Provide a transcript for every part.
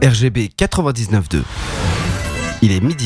RGB 99.2. Il est midi.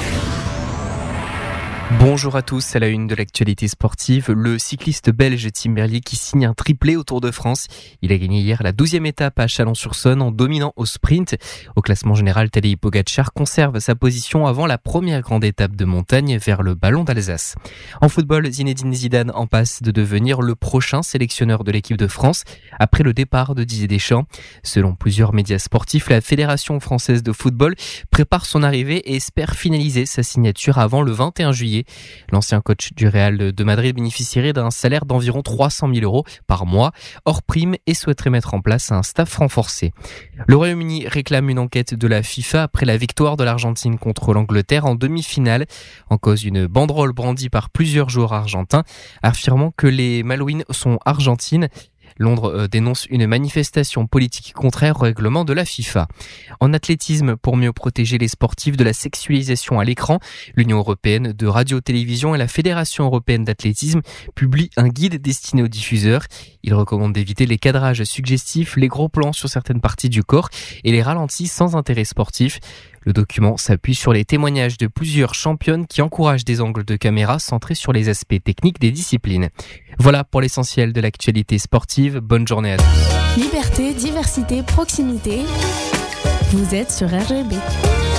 Bonjour à tous, à la une de l'actualité sportive, le cycliste belge Tim Merlier qui signe un triplé au Tour de France. Il a gagné hier la 12e étape à Chalon-sur-Saône en dominant au sprint. Au classement général, Tadej Pogačar conserve sa position avant la première grande étape de montagne vers le Ballon d'Alsace. En football, Zinedine Zidane en passe de devenir le prochain sélectionneur de l'équipe de France après le départ de Didier Deschamps. Selon plusieurs médias sportifs, la Fédération française de football prépare son arrivée et espère finaliser sa signature avant le 21 juillet. L'ancien coach du Real de Madrid bénéficierait d'un salaire d'environ 300 000 euros par mois, hors prime, et souhaiterait mettre en place un staff renforcé. Le Royaume-Uni réclame une enquête de la FIFA après la victoire de l'Argentine contre l'Angleterre en demi-finale. En cause, une banderole brandie par plusieurs joueurs argentins, affirmant que les Malouines sont argentines. Londres dénonce une manifestation politique contraire au règlement de la FIFA. En athlétisme, pour mieux protéger les sportifs de la sexualisation à l'écran, l'Union européenne de radio-télévision et la Fédération européenne d'athlétisme publient un guide destiné aux diffuseurs. Il recommande d'éviter les cadrages suggestifs, les gros plans sur certaines parties du corps et les ralentis sans intérêt sportif. Le document s'appuie sur les témoignages de plusieurs championnes qui encouragent des angles de caméra centrés sur les aspects techniques des disciplines. Voilà pour l'essentiel de l'actualité sportive. Bonne journée à tous. Liberté, diversité, proximité. Vous êtes sur RGB.